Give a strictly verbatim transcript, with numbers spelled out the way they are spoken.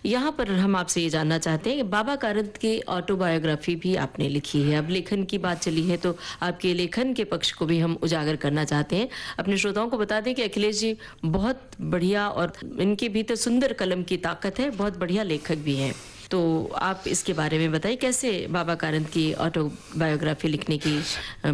यहाँ पर हम आपसे ये जानना चाहते हैं कि बाबा कारंत की ऑटोबायोग्राफी भी आपने लिखी है। अब लेखन की बात चली है तो आपके लेखन के पक्ष को भी हम उजागर करना चाहते हैं। अपने श्रोताओं को बता दें कि अखिलेश जी बहुत बढ़िया और इनके भीतर सुंदर कलम की ताकत है, बहुत बढ़िया लेखक भी हैं। तो आप इसके बारे में बताइए कैसे बाबा कारंत की ऑटोबायोग्राफी लिखने की